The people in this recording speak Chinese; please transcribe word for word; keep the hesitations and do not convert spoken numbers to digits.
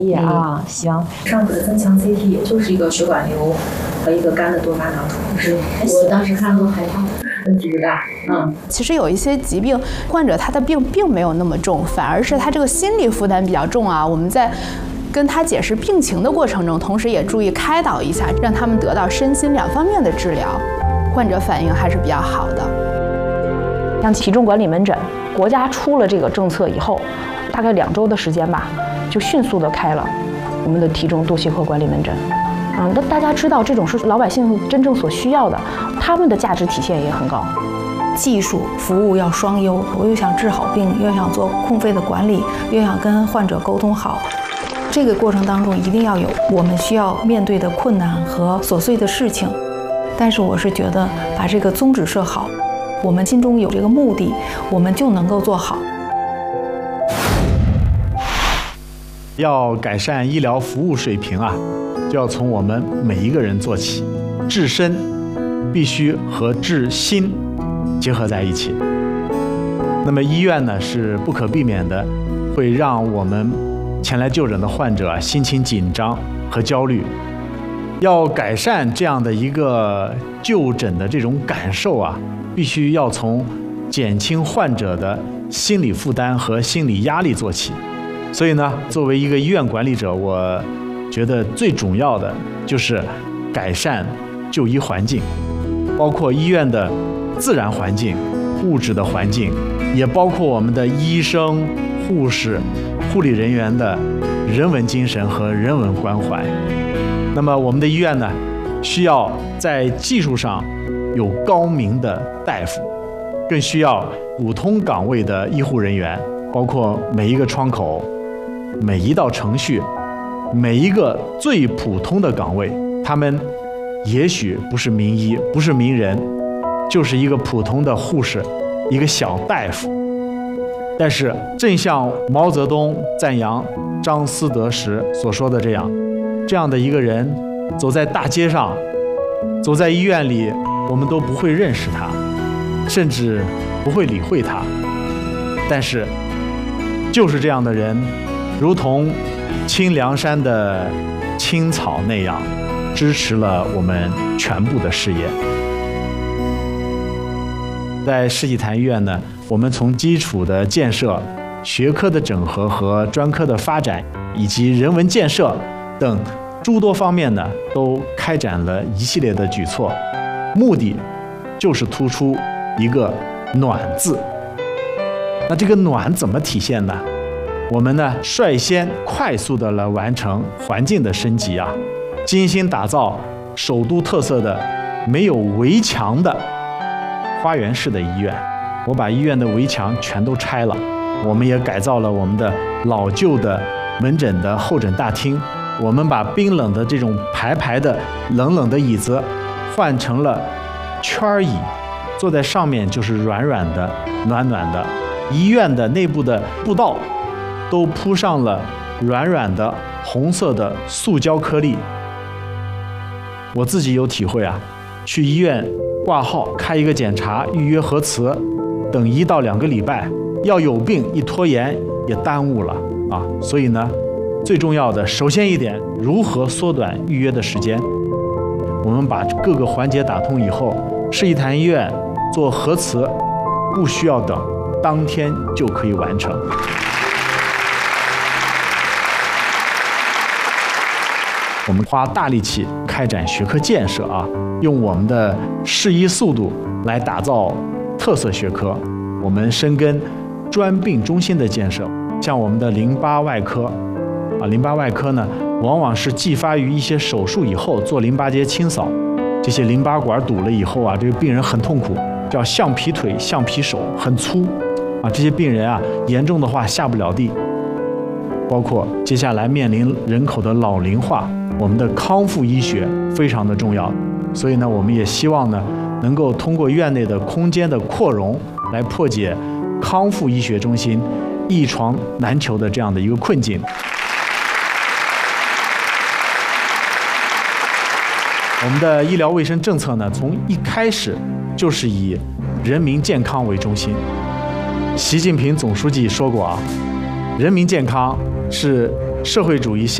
也啊，行。 上次的增强 C T 也就是一个血管瘤和一个肝的多发囊肿，是我当时看都害怕，问题不大。嗯， 其实有一些疾病患者他的病并没有那么重，反而是他这个心理负担比较重啊。我们在跟他解释病情的过程中，同时也注意开导一下，让他们得到身心两方面的治疗，患者反应还是比较好的。 像体重管理门诊，国家出了这个政策以后，大概两周的时间吧，就迅速的开了我们的体重多协和管理门诊。啊，那大家知道这种是老百姓真正所需要的，他们的价值体现也很高。 技术服务要双优，我又想治好病，又想做控费的管理，又想跟患者沟通好。这个过程当中一定要有我们需要面对的困难和琐碎的事情，但是我是觉得把这个宗旨设好，我们心中有这个目的，我们就能够做好。 要改善医疗服务水平啊，就要从我们每一个人做起。治身必须和治心结合在一起。那么医院呢，是不可避免的会让我们前来就诊的患者心情紧张和焦虑。要改善这样的一个就诊的这种感受啊，必须要从减轻患者的心理负担和心理压力做起。所以呢，作为一个医院管理者，我觉得最重要的就是改善就医环境，包括医院的自然环境、物质的环境，也包括我们的医生、护士、护理人员的人文精神和人文关怀。那么我们的医院呢，需要在技术上有高明的大夫，更需要普通岗位的医护人员，包括每一个窗口、每一道程序、每一个最普通的岗位，他们也许不是名医，不是名人，就是一个普通的护士，一个小大夫。但是正像毛泽东赞扬张思德时所说的这样，这样的一个人走在大街上，走在医院里，我们都不会认识他，甚至不会理会他。但是就是这样的人，如同青凉山的青草那样，支持了我们全部的事业。在世纪坛医院呢，我们从基础的建设、学科的整合和专科的发展，以及人文建设等诸多方面呢，都开展了一系列的举措，目的就是突出一个暖字。那这个暖怎么体现呢？我们呢率先快速的来完成环境的升级啊，精心打造首都特色的没有围墙的花园式的医院。我把医院的围墙全都拆了，我们也改造了我们的老旧的门诊的候诊大厅，我们把冰冷的这种排排的冷冷的椅子换成了圈椅，坐在上面就是软软的、暖暖的。医院的内部的步道都铺上了软软的红色的塑胶颗粒。我自己有体会啊，去医院挂号开一个检查，预约核磁，等一到两个礼拜，要有病一拖延也耽误了啊。所以呢，最重要的首先一点，如何缩短预约的时间。我们把各个环节打通以后，世纪坛医院做核磁不需要等，当天就可以完成。我们花大力气开展学科建设啊，用我们的适医速度来打造特色学科。我们深耕专病中心的建设，像我们的淋巴外科啊，淋巴外科呢，往往是继发于一些手术以后做淋巴结清扫，这些淋巴管堵了以后啊，这个病人很痛苦，叫橡皮腿、橡皮手，很粗啊，这些病人啊，严重的话下不了地。包括接下来面临人口的老龄化，我们的康复医学非常的重要，所以呢，我们也希望呢，能够通过院内的空间的扩容，来破解康复医学中心一床难求的这样的一个困境。我们的医疗卫生政策呢，从一开始就是以人民健康为中心。习近平总书记说过啊，人民健康是社会主义